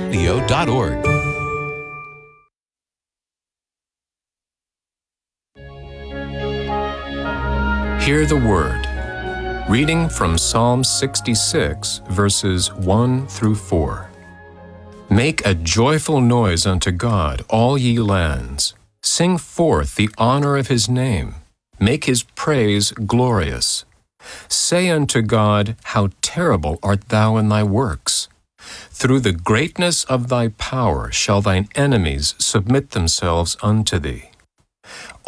www.radio.org. Hear the Word. Reading from Psalm 66, verses 1 through 4. Make a joyful noise unto God, all ye lands. Sing forth the honor of his name. Make his praise glorious. Say unto God, how terrible art thou in thy works. Through the greatness of thy power shall thine enemies submit themselves unto thee.